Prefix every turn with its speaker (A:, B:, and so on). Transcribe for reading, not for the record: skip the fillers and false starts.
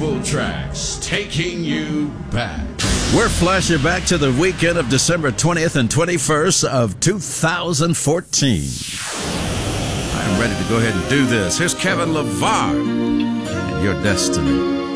A: Retro Tracks, taking you back.
B: We're flashing back to the weekend of December 20th and 21st of 2014. I'm ready to go ahead and do this. Here's Kevin LeVar and Your Destiny.